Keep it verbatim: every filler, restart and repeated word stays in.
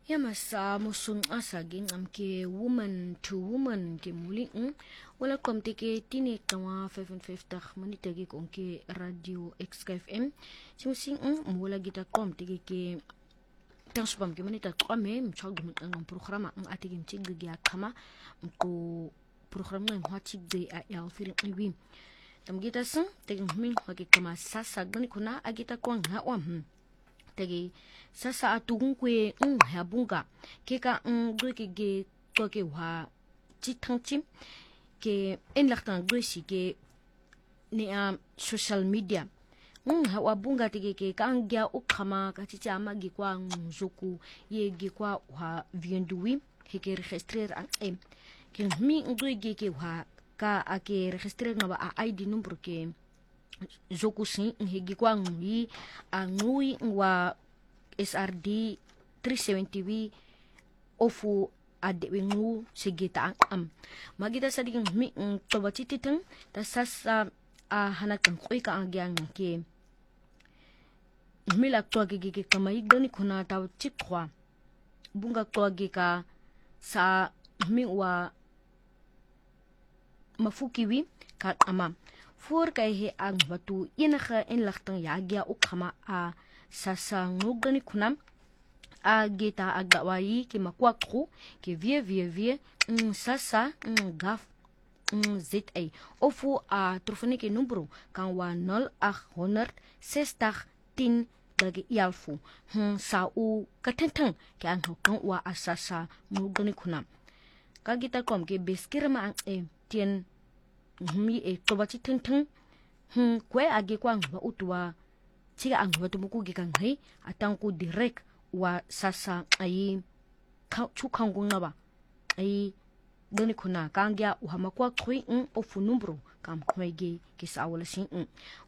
Yamasa musung asa gingam ke woman to woman ke muli mm wala kom teke tini kawa five and fifty minute ke kon ke radio X K F M simusing mm wala gita kom teke ke tanspam ke minute kwame mchog dum ang programa ang atigim tigge ya kama ko programa ng hati de a ya film wi tam gita sun tege min hake kama sasa gani kuna agita kon ha wam tege sasa atugun kwe um habunga keka um gweke ge toke wa chitangchim ke en laktan gwesi ke ne a social media um hawa bunga tege ke kangya ukama katicha magi kwa nzuku ye ge kwa wa vienduwi heke registrer an em ke mi ngwege ke wa ka ake registrer no ba I D number ke zoku sin hege kwa ngui a ngui wa S R D three seventy wi ofu ade wingu sigita am magita sa diging mi to batititeng ta sasa a hanakan koy ka agyang ke mila to gigi kamay gani kuna taw chikwa bunga to ka sa mi wa mafukiwi ka ama for kay he ang batu inaka inlaktang yagya ukama a sasa ngugani kunam agita agawayi ki makwakru ki vie vie vie mm, sasa mm, gaf mm, zit ay ofu a trofone ke numero kan wa nol ach honderd zestig tien dagi yalfu hmm, sa u katenteng ke ang kan wa asasa ngugani kunam kagita kom ke beskirma ang e tien mi e tobati tenteng hmm, kwe agi kwang wa utwa tiga ang watu muku gikan hai atang ku direct wa sasa ai chu kangung na ba ai gani kuna kangya wa makwa khui in ofu numero kam kwege ki sawala sin